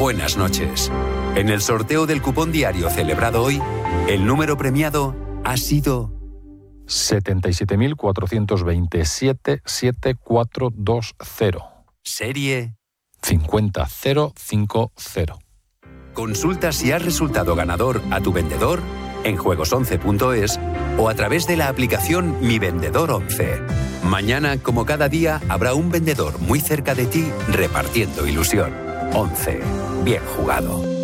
buenas noches. En el sorteo del cupón diario celebrado hoy, el número premiado ha sido 77.427.7420. serie 50050. Consulta si has resultado ganador a tu vendedor en juegos11.es o a través de la aplicación Mi Vendedor 11. Mañana, como cada día, habrá un vendedor muy cerca de ti repartiendo ilusión. 11. Bien jugado.